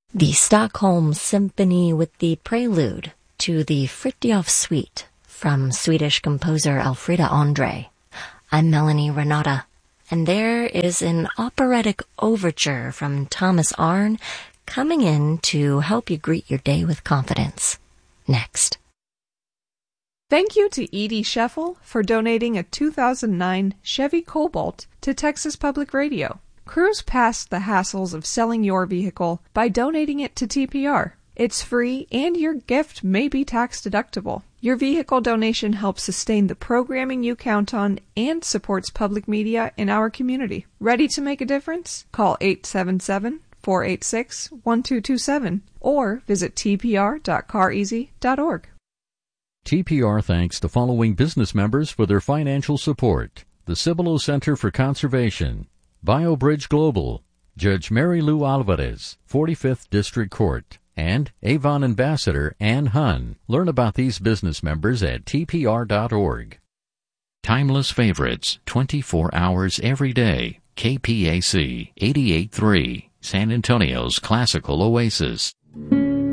The Stockholm Symphony with the prelude to the Fritiof Suite from Swedish composer Elfrida Andre. I'm Melanie Renata, and there is an operatic overture from Thomas Arne coming in to help you greet your day with confidence. Next. Thank you to Edie Scheffel for donating a 2009 Chevy Cobalt to Texas Public Radio. Cruise past the hassles of selling your vehicle by donating it to TPR. It's free and your gift may be tax deductible. Your vehicle donation helps sustain the programming you count on and supports public media in our community. Ready to make a difference? Call 877-486-1227 or visit tpr.careasy.org. TPR thanks the following business members for their financial support: the Cibolo Center for Conservation, BioBridge Global, Judge Mary Lou Alvarez, 45th District Court, and Avon Ambassador Ann Hunn. Learn about these business members at tpr.org. Timeless favorites, 24 hours every day. KPAC 88.3, San Antonio's classical oasis.